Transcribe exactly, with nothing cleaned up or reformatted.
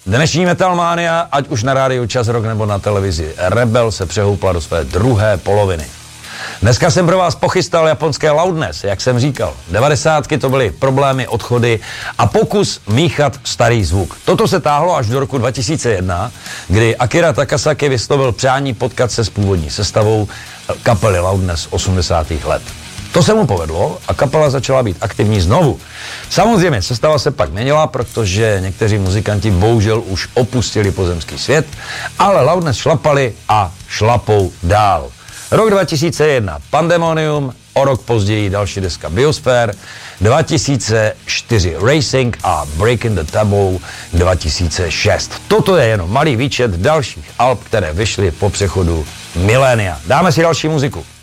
Dnešní Metalmania, ať už na rádiu Čas Rock nebo na televizi Rebel, se přehoupla do své druhé poloviny. Dneska jsem pro vás pochystal japonské loudness, jak jsem říkal. devadesátky to byly problémy, odchody a pokus míchat starý zvuk. Toto se táhlo až do roku dva tisíce jedna, kdy Akira Takasaki vyslovil přání potkat se s původní sestavou kapely Loudness osmdesátých let. To se mu povedlo a kapela začala být aktivní znovu. Samozřejmě sestava se pak měnila, protože někteří muzikanti bohužel už opustili pozemský svět, ale Loudness šlapali a šlapou dál. Rok dva tisíce jedna Pandemonium, o rok později další deska Biosphere, dva tisíce čtyři Racing a Breaking the Taboo dva tisíce šest. Toto je jenom malý výčet dalších alb, které vyšly po přechodu milénia. Dáme si další muziku.